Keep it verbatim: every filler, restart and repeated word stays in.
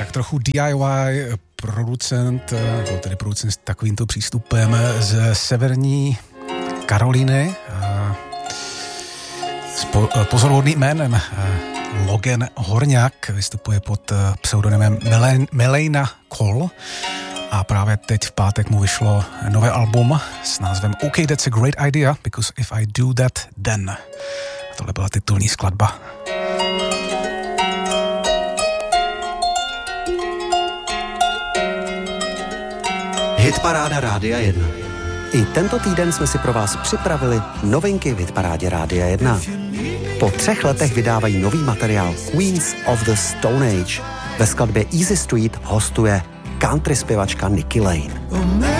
tak trochu D I Y producent, nebo tedy producent s takovýmto přístupem ze severní Karolíny s pozoruhodným jménem Logan Horňák, vystupuje pod pseudonymem Melena Cole a právě teď v pátek mu vyšlo nové album s názvem OK, that's a great idea, because if I do that, then. A tohle byla titulní skladba. Hitparáda Rádia jedna. I tento týden jsme si pro vás připravili novinky v Hitparádě Rádia jedna. Po třech letech vydávají nový materiál Queens of the Stone Age. Ve skladbě Easy Street hostuje country zpěvačka Nikki Lane.